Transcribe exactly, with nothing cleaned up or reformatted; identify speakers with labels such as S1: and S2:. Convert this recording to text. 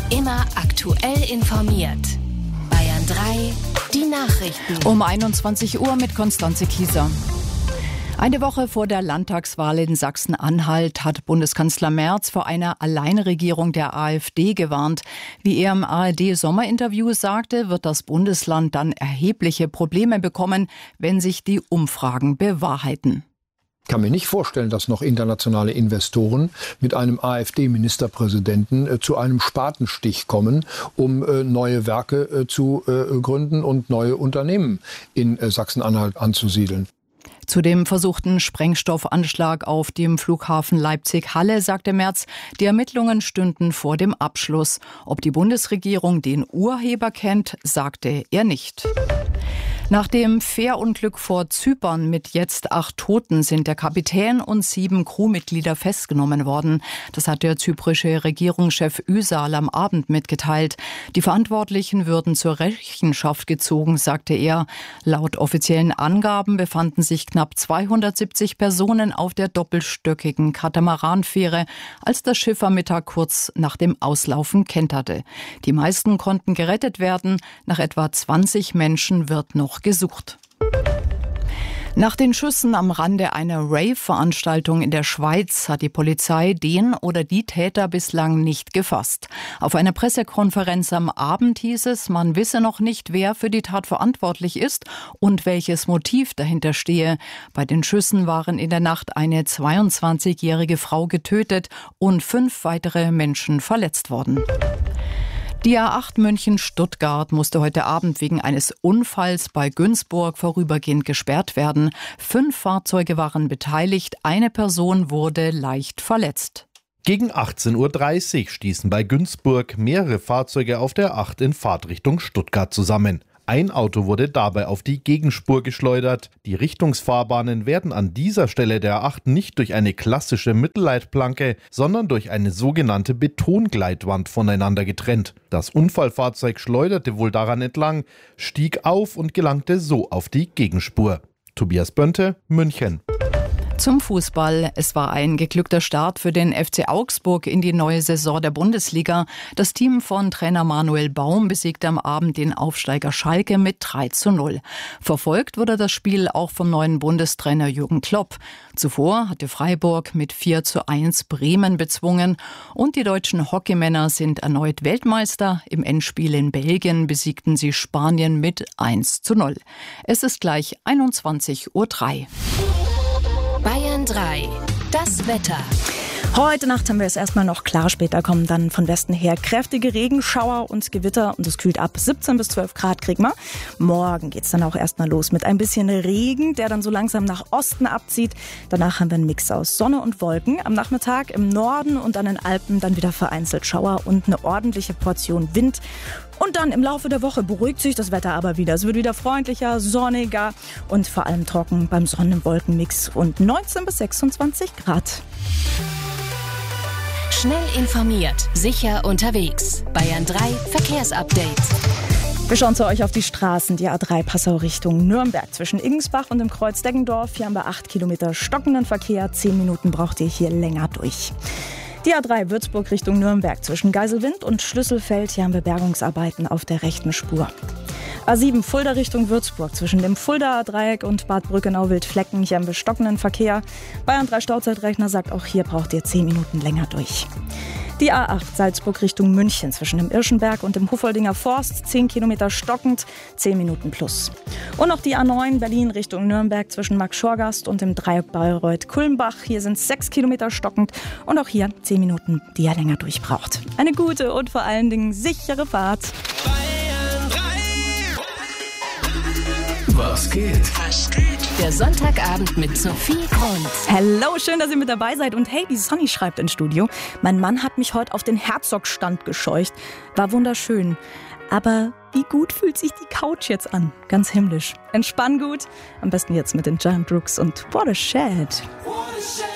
S1: Immer aktuell informiert. Bayern drei, die Nachrichten.
S2: Um einundzwanzig Uhr mit Konstanze Kieser. Eine Woche vor der Landtagswahl in Sachsen-Anhalt hat Bundeskanzler Merz vor einer Alleinregierung der AfD gewarnt. Wie er im A R D-Sommerinterview sagte, wird das Bundesland dann erhebliche Probleme bekommen, wenn sich die Umfragen bewahrheiten.
S3: Ich kann mir nicht vorstellen, dass noch internationale Investoren mit einem AfD-Ministerpräsidenten äh, zu einem Spatenstich kommen, um äh, neue Werke äh, zu äh, gründen und neue Unternehmen in äh, Sachsen-Anhalt anzusiedeln.
S2: Zu dem versuchten Sprengstoffanschlag auf dem Flughafen Leipzig-Halle sagte Merz, die Ermittlungen stünden vor dem Abschluss. Ob die Bundesregierung den Urheber kennt, sagte er nicht. Nach dem Fährunglück vor Zypern mit jetzt acht Toten sind der Kapitän und sieben Crewmitglieder festgenommen worden. Das hat der zyprische Regierungschef Üsal am Abend mitgeteilt. Die Verantwortlichen würden zur Rechenschaft gezogen, sagte er. Laut offiziellen Angaben befanden sich knapp zweihundertsiebzig Personen auf der doppelstöckigen Katamaranfähre, als das Schiff am Mittag kurz nach dem Auslaufen kenterte. Die meisten konnten gerettet werden. Nach etwa zwanzig Menschen wird noch gesucht. Nach den Schüssen am Rande einer Rave-Veranstaltung in der Schweiz hat die Polizei den oder die Täter bislang nicht gefasst. Auf einer Pressekonferenz am Abend hieß es, man wisse noch nicht, wer für die Tat verantwortlich ist und welches Motiv dahinter stehe. Bei den Schüssen waren in der Nacht eine zweiundzwanzigjährige Frau getötet und fünf weitere Menschen verletzt worden. Die A acht München-Stuttgart musste heute Abend wegen eines Unfalls bei Günzburg vorübergehend gesperrt werden. Fünf Fahrzeuge waren beteiligt, eine Person wurde leicht verletzt.
S4: Gegen achtzehn Uhr dreißig stießen bei Günzburg mehrere Fahrzeuge auf der A acht in Fahrtrichtung Stuttgart zusammen. Ein Auto wurde dabei auf die Gegenspur geschleudert. Die Richtungsfahrbahnen werden an dieser Stelle der A acht nicht durch eine klassische Mittelleitplanke, sondern durch eine sogenannte Betongleitwand voneinander getrennt. Das Unfallfahrzeug schleuderte wohl daran entlang, stieg auf und gelangte so auf die Gegenspur. Tobias Bönte, München.
S2: Zum Fußball. Es war ein geglückter Start für den F C Augsburg in die neue Saison der Bundesliga. Das Team von Trainer Manuel Baum besiegte am Abend den Aufsteiger Schalke mit drei zu null. Verfolgt wurde das Spiel auch vom neuen Bundestrainer Jürgen Klopp. Zuvor hatte Freiburg mit vier zu eins Bremen bezwungen. Und die deutschen Hockeymänner sind erneut Weltmeister. Im Endspiel in Belgien besiegten sie Spanien mit eins zu null. Es ist gleich einundzwanzig Uhr drei.
S1: Bayern drei, das Wetter.
S5: Heute Nacht haben wir es erstmal noch klar, später kommen dann von Westen her kräftige Regenschauer und Gewitter und es kühlt ab. siebzehn bis zwölf Grad kriegen wir. Morgen geht's dann auch erstmal los mit ein bisschen Regen, der dann so langsam nach Osten abzieht. Danach haben wir einen Mix aus Sonne und Wolken. Am Nachmittag im Norden und an den Alpen dann wieder vereinzelt Schauer und eine ordentliche Portion Wind. Und dann im Laufe der Woche beruhigt sich das Wetter aber wieder. Es wird wieder freundlicher, sonniger und vor allem trocken beim Sonnen-Wolken-Mix und neunzehn bis sechsundzwanzig Grad.
S1: Schnell informiert, sicher unterwegs. Bayern drei Verkehrsupdate.
S5: Wir schauen zu euch auf die Straßen. Die A drei Passau Richtung Nürnberg zwischen Igensbach und dem Kreuz Deggendorf. Hier haben wir acht Kilometer stockenden Verkehr. Zehn Minuten braucht ihr hier länger durch. Die A drei Würzburg Richtung Nürnberg zwischen Geiselwind und Schlüsselfeld. Hier haben wir Bergungsarbeiten auf der rechten Spur. A sieben Fulda Richtung Würzburg zwischen dem Fuldaer Dreieck und Bad Brückenau-Wildflecken. Hier haben wir stockenden Verkehr. Bayern drei Stauzeitrechner sagt, auch hier braucht ihr zehn Minuten länger durch. Die A acht Salzburg Richtung München zwischen dem Irschenberg und dem Huffoldinger Forst. zehn Kilometer stockend, zehn Minuten plus. Und noch die A neun Berlin Richtung Nürnberg zwischen Mark-Schorgast und dem Dreieck Bayreuth-Kulmbach. Hier sind sechs Kilometer stockend und auch hier zehn Minuten, die ihr länger durchbraucht. Eine gute und vor allen Dingen sichere Fahrt.
S6: Was geht?
S1: Was geht? Der Sonntagabend mit Sophie Grund.
S5: Hallo, schön, dass ihr mit dabei seid. Und hey, die Sonny schreibt ins Studio. Mein Mann hat mich heute auf den Herzogstand gescheucht. War wunderschön. Aber wie gut fühlt sich die Couch jetzt an? Ganz himmlisch. Entspann gut. Am besten jetzt mit den Giant Rooks und What a Shed.
S6: What a shed.